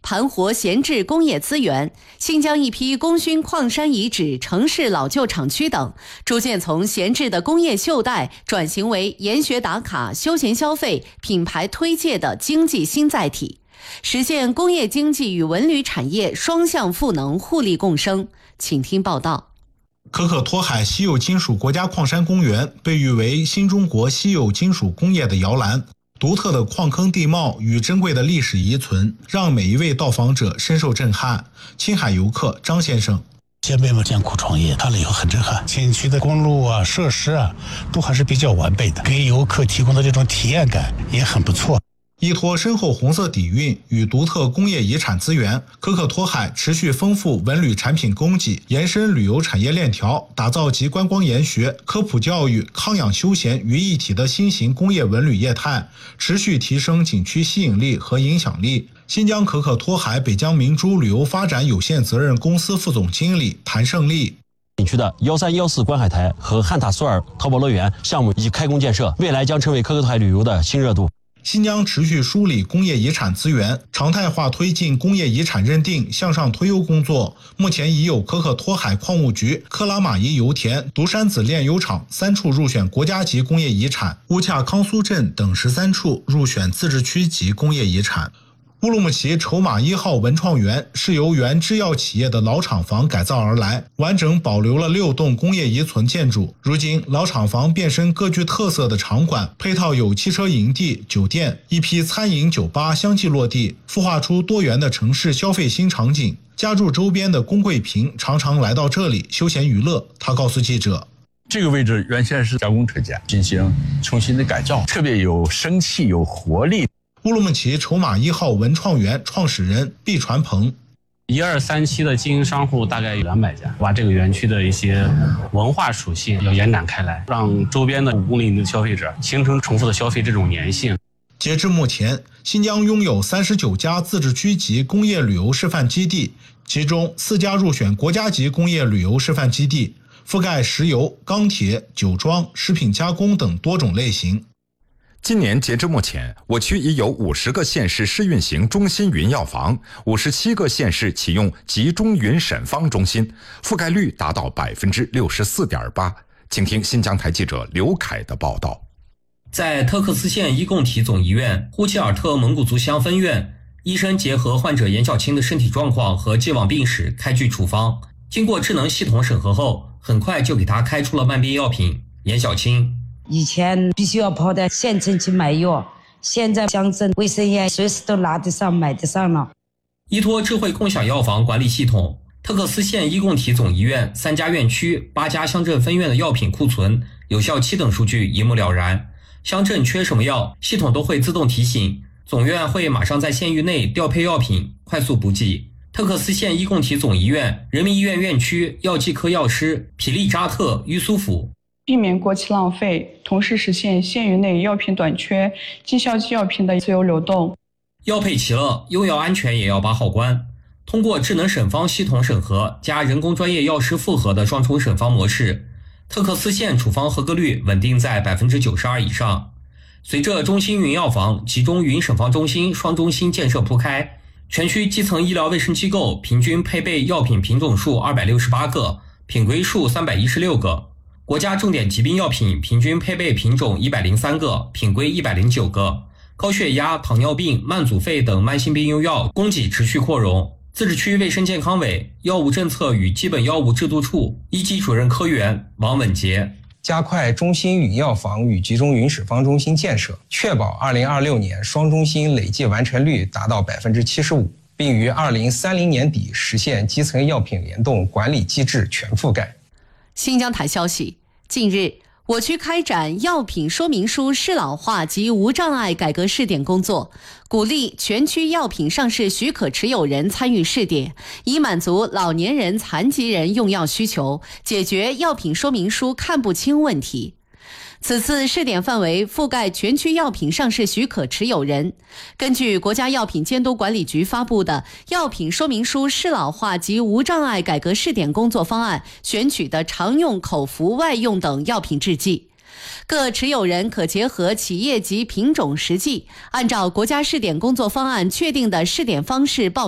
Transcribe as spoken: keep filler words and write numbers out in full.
盘活闲置工业资源。新疆一批功勋矿山遗址、城市老旧厂区等，逐渐从闲置的工业袖带转型为研学打卡、休闲消费、品牌推介的经济新载体，实现工业经济与文旅产业双向赋能、互利共生。请听报道。 可可托海稀有金属国家矿山公园被誉为新中国稀有金属工业的摇篮，独特的矿坑地貌与珍贵的历史遗存，让每一位到访者深受震撼。青海游客张先生： 先辈们艰苦创业，看了以后很震撼。景区的公路啊、设施啊，都还是比较完备的，给游客提供的这种体验感也很不错。 依托深厚红色底蕴与独特工业遗产资源，可可托海持续丰富文旅产品供给，延伸旅游产业链条，打造集观光研学、科普教育、康养休闲于一体的新型工业文旅业态，持续提升景区吸引力和影响力。新疆可可托海北疆明珠旅游发展有限责任公司副总经理谭胜利： 景区的幺三幺四观海台和汉塔苏尔淘宝乐园项目已开工建设，未来将成为可可托海旅游的新热度。 新疆持续梳理工业遗产资源，常态化推进工业遗产认定向上推优工作。目前已有可可托海矿务局、克拉玛依油田、独山子炼油厂三处入选国家级工业遗产，乌恰康苏镇等十三处入选自治区级工业遗产。乌鲁木齐筹码一号文创园是由原制药企业的老厂房改造而来，完整保留了六栋工业遗存建筑。如今老厂房变身各具特色的场馆，配套有汽车营地、酒店，一批餐饮酒吧相继落地，孵化出多元的城市消费新场景。家住周边的龚桂平常常来到这里休闲娱乐，他告诉记者： 这个位置原先是加工车间，进行重新的改造，特别有生气、有活力。 乌鲁木齐筹码一号文创园创始人毕传鹏： 一二三期的经营商户大概有两百家，把这个园区的一些文化属性要延展开来，让周边的五公里内的消费者形成重复的消费这种粘性。 截至目前，新疆拥有三十九家自治区级工业旅游示范基地，其中四家入选国家级工业旅游示范基地，覆盖石油、钢铁、酒庄、食品加工等多种类型。 今年截至目前，我区已有五十个县市试运行中心云药房，五十七个县市启用集中云审方中心，覆盖率达到百分之六十四点八。请听新疆台记者刘凯的报道。 在特克斯县伊贡体总医院呼齐尔特蒙古族乡分院，医生结合患者严小青的身体状况和既往病史开具处方，经过智能系统审核后，很快就给他开出了慢病药品。严小青： 以前必须要跑到县城去买药，现在乡镇卫生院随时都拿得上买得上了。 依托智慧共享药房管理系统，特克斯县伊贡体总医院三家院区、八家乡镇分院的药品库存、有效期等数据一目了然。乡镇缺什么药，系统都会自动提醒，总院会马上在县域内调配药品，快速补给。特克斯县伊贡体总医院人民医院院区药剂科药师皮利扎特·于苏甫： 避免过期浪费，同时实现县域内药品短缺、绩效期药品的自由流动。 药配齐了，用药安全也要把好关。通过智能审方系统审核加人工专业药师复核的双重审方模式，特克斯县处方合格率稳定在 百分之九十二 以上。随着中心云药房、集中云审方中心双中心建设铺开，全区基层医疗卫生机构平均配备药品品种数二百六十八个，品规数三百一十六个。国家重点疾病药品平均配备品种一百零三个，品规一百零九个。高血压、糖尿病、慢阻肺等慢性病用药供给持续扩容。自治区卫生健康委药物政策与基本药物制度处一级主任科员王稳杰： 加快中心云药房与集中云审方中心建设，确保二零二六年双中心累计完成率达到 百分之七十五， 并于二零三零年底实现基层药品联动管理机制全覆盖。 新疆台消息，近日我区开展药品说明书适老化及无障碍改革试点工作，鼓励全区药品上市许可持有人参与试点，以满足老年人、残疾人用药需求，解决药品说明书看不清问题。此次试点范围覆盖全区药品上市许可持有人。根据国家药品监督管理局发布的药品说明书适老化及无障碍改革试点工作方案选取的常用、口服、外用等药品制剂，各持有人可结合企业及品种实际，按照国家试点工作方案确定的试点方式报